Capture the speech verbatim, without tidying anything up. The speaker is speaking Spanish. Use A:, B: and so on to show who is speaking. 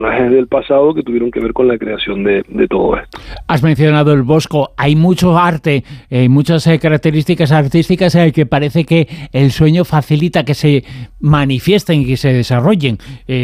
A: del pasado que tuvieron que ver con la creación de, de todo esto.
B: Has mencionado el Bosco, hay mucho arte, eh, muchas eh, características artísticas eh, que parece que el sueño facilita que se manifiesten y que se desarrollen. Eh,